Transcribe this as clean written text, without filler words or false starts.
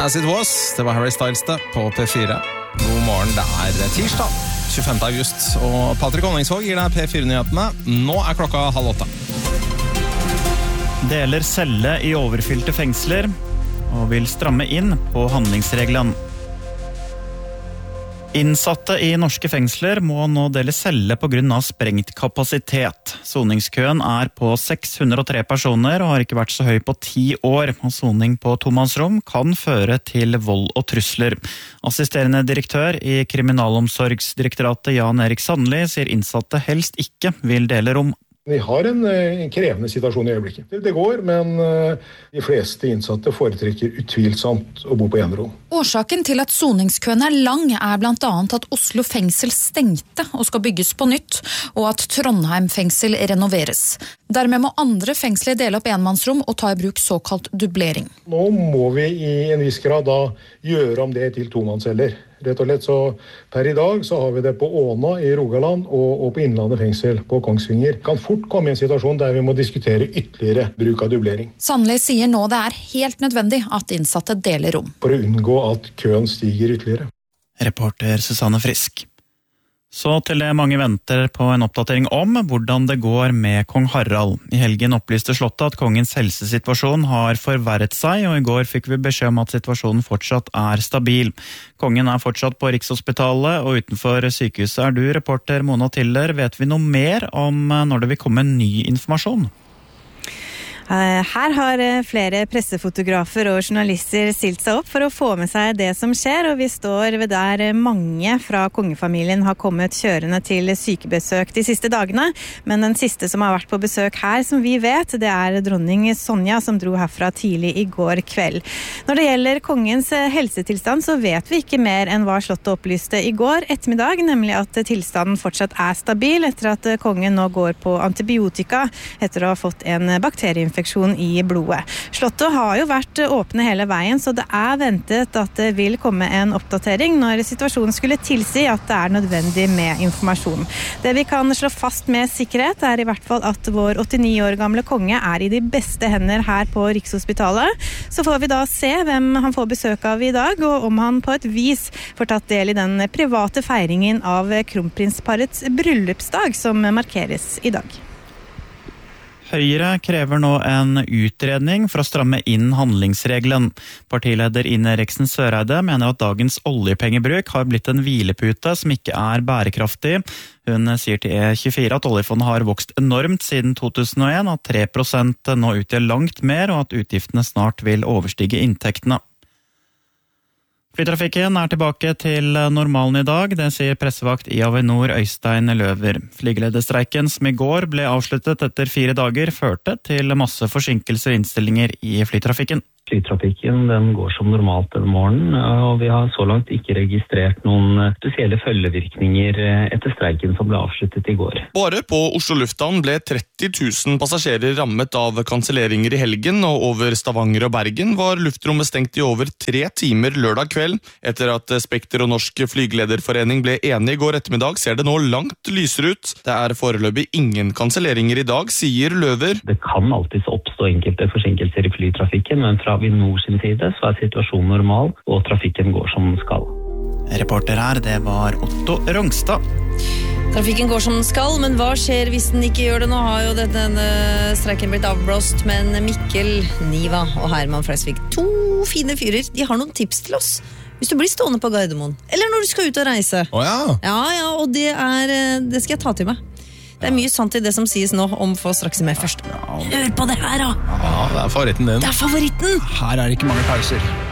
As It Was, det var Harry Styles det på P4. God morgen, det tirsdag 25. august, og Patrick Honningsvåg gir deg P4-nyhetene. Nå klokka 7:30. Deler celle i overfylte fengsler og vil stramme inn på handlingsreglene. Innsatte i norske fengsler må nå dele celle på grunn av sprengt kapasitet. Soningskøen på 603 personer og har ikke vært så høy på 10 år. Og soning på tomannsrom kan føre til vold og trusler. Assisterende direktør i Kriminalomsorgsdirektoratet Jan Erik Sandli sier innsatte helst ikke vil dele rom. Vi har en krevende situasjon i øyeblikket. Det går, men de fleste innsatte foretrekker utvilsomt å bo på enerom. Årsaken til at soningskøen lang blant annet at Oslo fengsel stengte og skal bygges på nytt, og at Trondheim fengsel renoveres. Dermed må andre fengsler dele opp enmannsrom og ta i bruk såkalt dublering. Nå må vi i en viss grad da gjøre om det til tomannsceller. Rett og slett, så per i dag så har vi det på Åna i Rogaland og på Innlandet fengsel på Kongsvinger. Kan fort komme i en situasjon der vi må diskutere ytterligere bruk av dublering. Sandli sier nå det helt nødvendig at innsatte deler rom. For å unngå at køen stiger ytterligere. Reporter Susanne Frisk. Så til det mange venter på en oppdatering om hvordan det går med kong Harald. I helgen opplyste slottet at kongens helsesituasjon har forverret seg, og i går fikk vi beskjed om at situasjonen fortsatt stabil. Kongen fortsatt på Rikshospitalet, og utenfor sykehuset du, reporter Mona Tiller. Vet vi noe mer om når det vil komme ny informasjon? Her har flere pressefotografer og journalister stilt seg opp for å få med seg det som skjer, og vi står ved der mange fra kongefamilien har kommet kjørende til sykebesøk de siste dagene, men den siste som har vært på besøk her, som vi vet, det dronning Sonja som dro herfra tidlig i går kveld. Når det gjelder kongens helsetilstand, så vet vi ikke mer enn hva slottet opplyste i går ettermiddag, nemlig at tilstanden fortsatt stabil etter at kongen nå går på antibiotika etter å ha fått en bakterieinfeksjon i blodet. Slottet har jo vært åpne hele veien, så det ventet at det vil komme en oppdatering når situasjonen skulle tilsi at det nødvendig med informasjon. Det vi kan slå fast med sikkerhet i hvert fall at vår 89 år gamle konge i de beste hender her på Rikshospitalet. Så får vi da se hvem han får besøk av i dag, og om han på et vis får tatt del i den private feiringen av kronprinsparets bryllupsdag som markeres i dag. Høyre krever nå en utredning for å stramme inn handlingsregelen. Partileder Ine Eriksen Søreide mener at dagens oljepengebruk har blitt en hvilepute som ikke bærekraftig. Hun sier til E24 at oljefondet har vokst enormt siden 2001, at 3% nå utgjør langt mer, og at utgiftene snart vil overstige inntektene. Flytrafikken tilbake til normalen i dag, det sier pressevakt i Avinor Øystein Løver. Flygelederstreiken som i går ble avsluttet etter 4 dager førte til masse forsinkelser og innstillinger i flytrafikken. Flytrafikken den går som normalt denne morgenen, og vi har så langt ikke registrert noen spesielle følgevirkninger etter streiken som ble avsluttet i går. Bare på Oslo Lufthavn ble 30 000 passasjerer rammet av kanselleringer i helgen, og over Stavanger og Bergen var luftrommet stengt i over 3 timer lørdag kveld. Etter at Spekter og Norsk Flygelederforening ble enige i går ettermiddag, ser det nå langt lysere ut. Det foreløpig ingen kanselleringer i dag, sier Løver. Det kan alltid oppstå enkelte forsinkelser i flytrafikken, men fra Avinor sin side så situasjonen normal, og trafikken går som den skal. Reporter her, det var Otto Rongstad. Trafikken går som den skal, men hva skjer hvis den ikke gjør det? Nå har jo denne streiken blitt avblåst, men Mikkel Niva og Herman Freisvik, 2 fine fyrer, de har noen tips til oss. Hvis du blir stående på Gardermoen, eller når du skal ut og reise. Ja, og det skal jeg ta til meg. Det mye sant i det som sies nå om få straks med først. Hør på det her da! Ja, det favoritten din. Det favoritten! Her det ikke mange pauser.